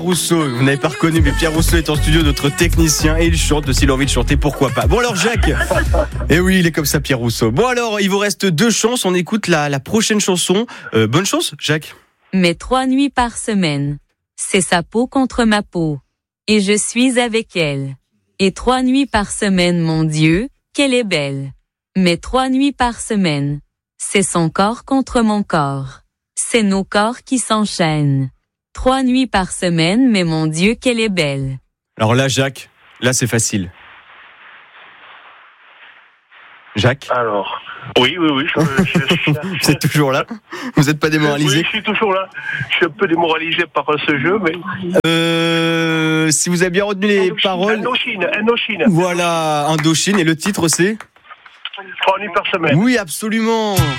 Rousseau, vous n'avez pas reconnu, mais Pierre Rousseau est en studio, notre technicien, et il chante. S'il a envie de chanter, pourquoi pas. Bon alors Jacques, eh oui, il est comme ça Pierre Rousseau. Bon alors, il vous reste 2 chances, on écoute la prochaine chanson. Bonne chance Jacques. Mais 3 nuits par semaine, c'est sa peau contre ma peau, et je suis avec elle. Et 3 nuits par semaine, mon Dieu, qu'elle est belle. Mais 3 nuits par semaine, c'est son corps contre mon corps. C'est nos corps qui s'enchaînent. 3 nuits par semaine, mais mon Dieu, qu'elle est belle. Alors là, Jacques, là c'est facile. Jacques ? Alors, oui. Vous êtes toujours là ? Vous n'êtes pas démoralisé ? Oui, je suis toujours là. Je suis un peu démoralisé par ce jeu, mais... Si vous avez bien retenu les paroles... Indochine. Voilà, Indochine, et le titre c'est ? 3 nuits par semaine. Oui, absolument.